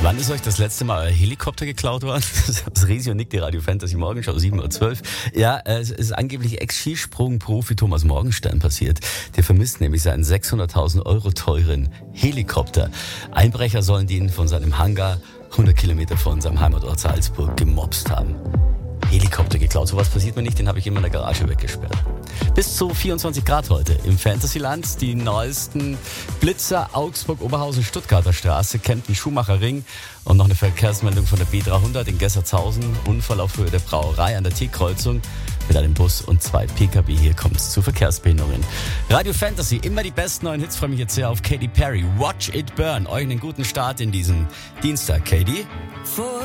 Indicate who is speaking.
Speaker 1: Wann ist euch das letzte Mal euer Helikopter geklaut worden? Das Resi und Nick, die Radio Fantasy Morgenschau, 7:12 Uhr. Ja, es ist angeblich Ex-Skisprung-Profi Thomas Morgenstern passiert. Der vermisst nämlich seinen 600.000 € teuren Helikopter. Einbrecher sollen ihn von seinem Hangar 100 Kilometer von seinem Heimatort Salzburg gemobst haben. Helikopter geklaut, sowas passiert mir nicht, den habe ich immer in der Garage weggesperrt. Bis zu 24 Grad heute im Fantasyland. Die neuesten Blitzer, Augsburg, Oberhausen, Stuttgarter Straße, Kempten, Schumacher Ring und noch eine Verkehrsmeldung von der B300 in Gessertshausen. Unfall auf Höhe der Brauerei an der T-Kreuzung mit einem Bus und 2 PKW. Hier kommt es zu Verkehrsbehinderungen. Radio Fantasy, immer die besten neuen Hits. Freue mich jetzt sehr auf Katy Perry. Watch It Burn. Euch einen guten Start in diesen Dienstag, Katy.